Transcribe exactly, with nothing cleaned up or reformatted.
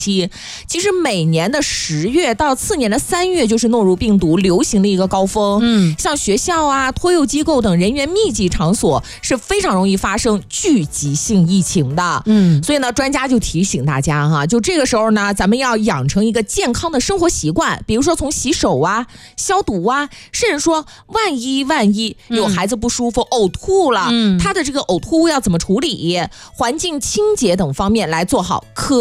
其实每年的十月到次年的三月就是诺如病毒流行的一个高峰。嗯，像学校啊、托幼机构等人员密集场所是非常容易发生聚集性疫情的。嗯，所以呢，专家就提醒大家哈，就这个时候呢，咱们要养成一个健康的生活习惯，比如说从洗手啊、消毒啊，甚至说万一万一有孩子不舒服、嗯、呕吐了，嗯，他的这个呕吐物要怎么处理，环境清洁等方面来做好科